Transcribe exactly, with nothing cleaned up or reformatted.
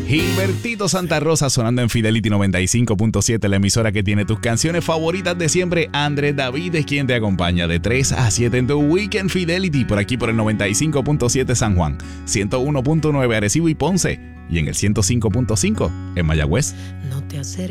Gilbertito Santa Rosa sonando en Fidelity noventa y cinco punto siete, la emisora que tiene tus canciones favoritas de siempre. Andrés David es quien te acompaña de tres a siete en tu Weekend Fidelity, por aquí por el noventa y cinco punto siete San Juan, ciento uno punto nueve Arecibo y Ponce, y en el ciento cinco punto cinco en Mayagüez. No te acerques